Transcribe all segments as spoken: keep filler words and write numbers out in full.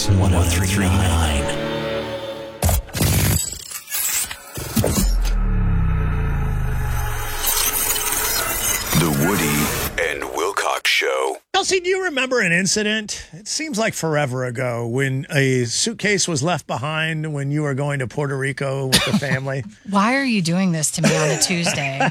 Kicks one oh three point nine. The Woody and Wilcox Show. Chelsea, do you remember an incident? It seems like forever ago when a suitcase was left behind when you were going to Puerto Rico with the family. Why are you doing this to me on a Tuesday?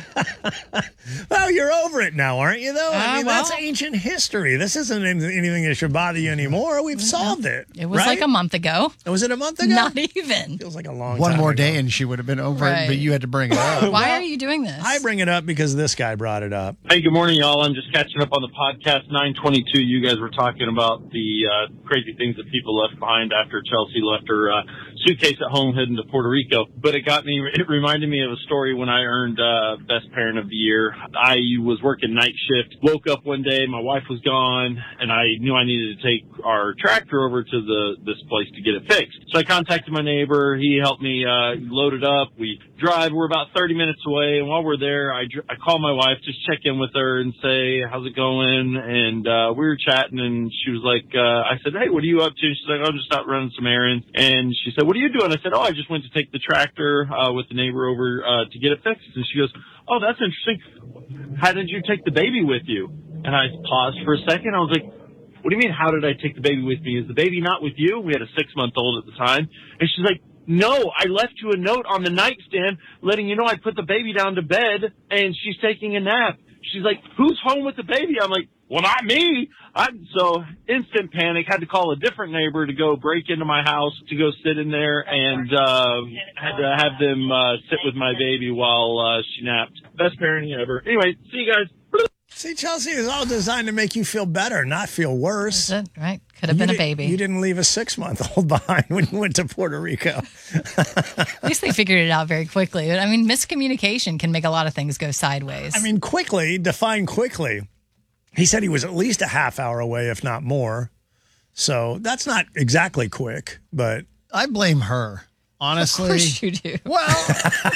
Well, you're over it now, aren't you, though? Uh, I mean, well, that's ancient history. This isn't anything that should bother you anymore. We've solved it. It was right? like a month ago. Was it a month ago? Not even. Feels like a long One time more ago. day and she would have been over Right. it, but you had to bring it up. Why Well, are you doing this? I bring it up because this guy brought it up. Hey, good morning, y'all. I'm just catching up on the podcast nine twenty-two. You guys were talking about the uh, crazy things that people left behind after Chelsea left her uh, suitcase at home heading to Puerto Rico. But it got me, it reminded me of a story when I earned uh, Best Parent of the Year. I was working night shift, woke up one day, my wife was gone, and I knew I needed to take our tractor over to the this place to get it fixed. So I contacted my neighbor. He helped me uh, load it up. We drive. We're about thirty minutes away, and while we're there, I, dr- I call my wife, just check in with her and say, how's it going? And uh, we were chatting, and she was like, uh, I said, hey, what are you up to? She's like, I'm just out running some errands. And she said, what are you doing? I said, oh, I just went to take the tractor uh, with the neighbor over uh, to get it fixed. And she goes, oh, that's interesting. How did you take the baby with you? And I paused for a second. I was like, what do you mean, how did I take the baby with me? Is the baby not with you? We had a six-month-old at the time. And she's like, no, I left you a note on the nightstand letting you know I put the baby down to bed and she's taking a nap. She's like, who's home with the baby? I'm like, well, not me. I'm so instant panic. Had to call a different neighbor to go break into my house to go sit in there and uh, had to have them uh, sit with my baby while uh, she napped. Best parenting ever. Anyway, see you guys. See, Chelsea is all designed to make you feel better, not feel worse. That's it, right? Could have You been a di- baby. You didn't leave a six-month-old behind when you went to Puerto Rico. At least they figured it out very quickly. I mean, miscommunication can make a lot of things go sideways. I mean, quickly, define quickly. He said he was at least a half hour away, if not more. So that's not exactly quick, but I blame her, honestly. Of course you do. Well,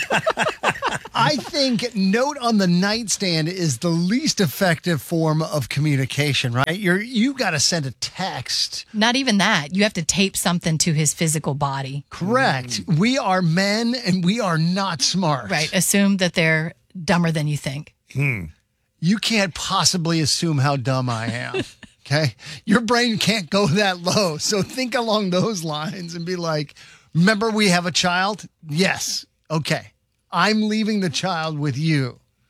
I think note on the nightstand is the least effective form of communication, right? You're you got to send a text. Not even that. You have to tape something to his physical body. Correct. We are men and we are not smart. Right. Assume that they're dumber than you think. You can't possibly assume how dumb I am. Okay? Your brain can't go that low. So think along those lines and be like, remember we have a child? Yes. Okay. I'm leaving the child with you.